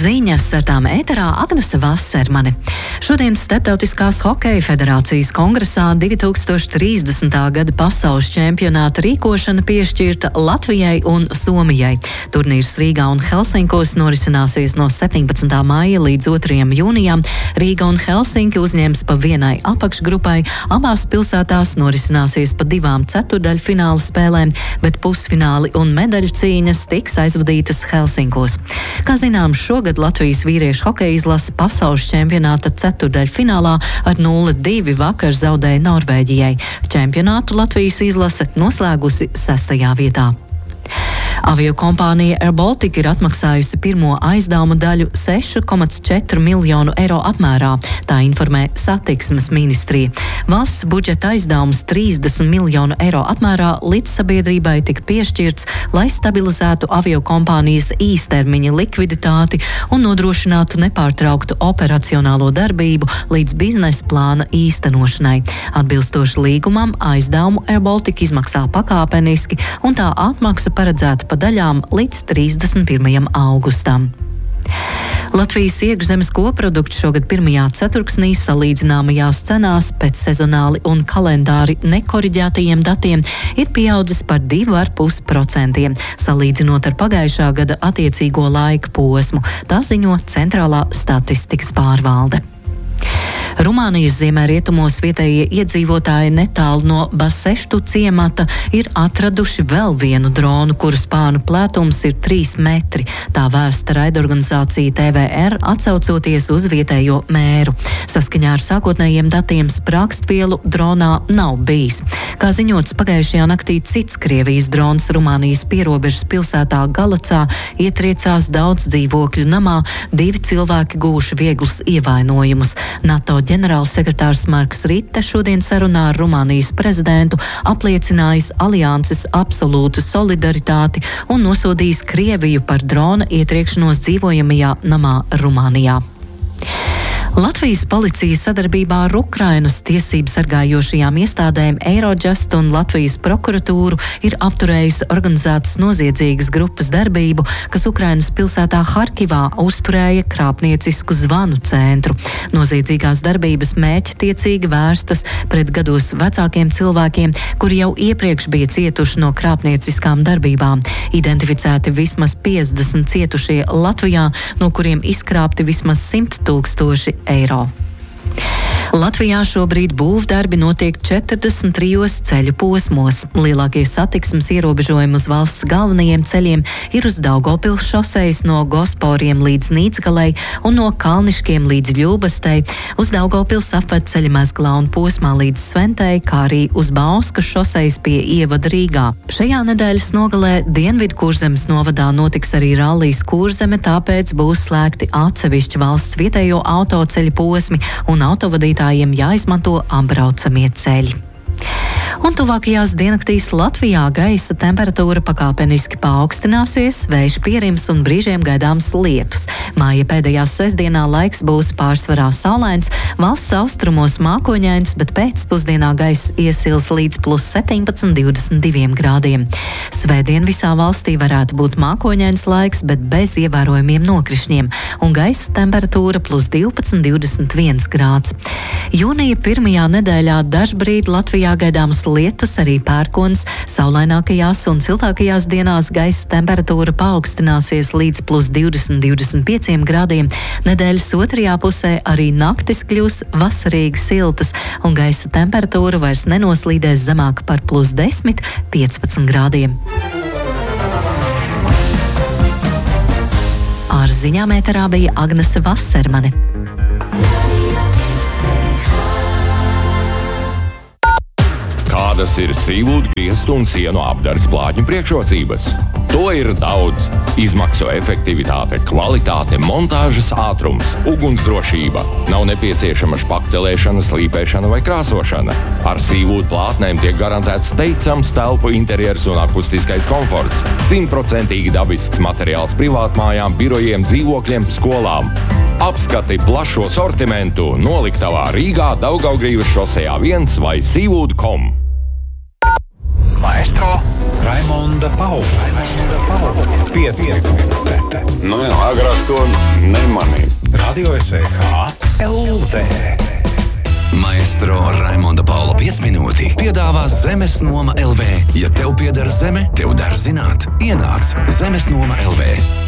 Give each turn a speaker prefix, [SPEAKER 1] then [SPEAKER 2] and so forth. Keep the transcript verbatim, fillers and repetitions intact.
[SPEAKER 1] Ziņas ar tām ēterā Agnese Vasermane. Šodien Starptautiskās hokeja federācijas kongresā divi tūkstoši trīsdesmitā gada pasaules čempionāta rīkošana piešķirta Latvijai un Somijai. Turnīrs Rīgā un Helsinkos norisināsies no septiņpadsmitā maija līdz otrajam jūnijam. Rīga un Helsinki uzņems pa vienai apakšgrupai. Abās pilsētās norisināsies pa divām ceturdaļfināla spēlēm, bet pusfināli un medaļu cīņas tiks aizvadītas Helsinkos. Kā zināms, šogad Latvijas vīriešu hokeja izlase pasaules čempionāta ceturdaļfinālā ar nulle divi vakar zaudēja Norvēģijai. Čempionātu Latvijas izlase noslēgusi sestajā vietā. Aviokompānija Air Baltica ir atmaksājusi pirmo aizdevumu daļu seši komats četri miljonu eiro apmērā, tā informē Satiksmes ministrija. Valsts budžeta aizdevums trīsdesmit miljonu eiro apmērā līdzsabiedrībai tika piešķirts, lai stabilizētu aviokompānijas īstermiņa likviditāti un nodrošinātu nepārtrauktu operacionālo darbību līdz biznesa plāna īstenošanai. Atbilstoši līgumam, aizdevumu Air Baltica izmaksā pakāpeniski, un tā atmaksa paredzēta pa daļām līdz trīsdesmit pirmajam augustam. Latvijas iekšzemes koprodukts šogad pirmajā ceturksnī salīdzināmajās cenās pēc sezonāli un kalendāri nekoriģētajiem datiem ir pieaudzis par divi ar pus procentiem, salīdzinot ar pagājušā gada attiecīgo laika posmu, tā ziņo Centrālā statistikas pārvalde. Rumānijas ziemeļrietumos vietējie iedzīvotāji netālu no Baseštu ciemata ir atraduši vēl vienu dronu, kuru spānu plētums ir trīs metri. Tā vēsta raidorganizācija T V R, atsaucoties uz vietējo mēru. Saskaņā ar sākotnējiem datiem sprākstvielu dronā nav bijis. Kā ziņots, pagājušajā naktī cits Krievijas drons Rumānijas pierobežas pilsētā Galacā ietriecās daudz dzīvokļu namā, divi cilvēki guvuši vieglus ievainojumus. NATO ģenerālsekretārs Marks Ritte šodien sarunā ar Rumānijas prezidentu apliecinājis alianses absolūtu solidaritāti un nosodījis Krieviju par drona ietriekšanos dzīvojamajā namā Rumānijā. Latvijas policija sadarbībā ar Ukrainas tiesību sargājošajām iestādēm Eirojust un Latvijas prokuratūru ir apturējusi organizētas noziedzīgas grupas darbību, kas Ukrainas pilsētā Harkivā uzturēja krāpniecisku zvanu centru. Noziedzīgās darbības mērķtiecīgi vērstas pret gados vecākiem cilvēkiem, kuri jau iepriekš bija cietuši no krāpnieciskām darbībām. Identificēti vismaz piecdesmit cietušie Latvijā, no kuriem izkrāpti vismaz simt tūkstoši eiro. Latvijā šobrīd būvdarbi notiek četrdesmit trijos ceļu posmos. Lielākie satiksmes ierobežojumi uz valsts galvenajiem ceļiem ir uz Daugavpils šosejas no Gosporiem līdz Nīcgalei un no Kalniškiem līdz Ļūbastei, uz Daugavpils apvedceļa Mezglā un posmā līdz Sventei, kā arī uz Bauskas šosejas pie ievada Rīgā. Šajā nedēļas nogalē Dienvidu Kurzemes novadā notiks arī rallijs Kurzeme, tāpēc būs slēgti atsevišķi valsts vietējo autoceļu posmi un autovadītājiem jāizmanto apbraucamie ceļi. Un tuvākajās diennaktīs Latvijā gaisa temperatūra pakāpeniski paaugstināsies, vējš pierims un brīžiem gaidāms lietus. Māja pēdējā sestdienā laiks būs pārsvarā saulains, valsts austrumos mākoņains, bet pēcpusdienā gaiss iesils līdz plus septiņpadsmit divdesmit diviem grādiem. Svētdien visā valstī varētu būt mākoņains laiks, bet bez ievērojumiem nokrišņiem, un gaisa temperatūra plus divpadsmit divdesmit viens grāds. Jūnija pirmajā nedēļā dažbrīd Latvijā gaidāms lietus, arī pērkons. Saulainākajās un siltākajās dienās gaisa temperatūra paaugstināsies līdz plus divdesmit divdesmit pieciem grādiem. Nedēļas otrajā pusē arī naktis kļūs vasarīgi siltas, un gaisa temperatūra vairs nenoslīdēs zemāk par plus desmit piecpadsmit grādiem. Ar ziņām ēterā bija Agnese Vasermane.
[SPEAKER 2] Kādas ir sīvūdu, griestu un sienu apdares plātņu priekšrocības? To ir daudz. Izmaksu efektivitāte, kvalitāte, montāžas ātrums, ugunsdrošība. Nav nepieciešama špaktelēšana, slīpēšana vai krāsošana. Ar sīvūdu plātnēm tiek garantēts teicams telpu interjers un akustiskais komforts. Simtprocentīgi dabisks materiāls privātmājām, birojiem, dzīvokļiem, skolām. Apskati plašo sortimentu noliktavā Rīgā, Daugavgrīvas šosejā viens vai sīvūdu punkt com.
[SPEAKER 3] Maestro Raimonda Paula. pieci minūtes.
[SPEAKER 4] Nu jā, agrāk to nemanīju.
[SPEAKER 3] Radio S V H L V.
[SPEAKER 5] Maestro Raimonda Paula pieci minūti piedāvā Zemes noma L V. Ja tev pieder zeme, tev der zināt. Ienāc Zemes noma L V.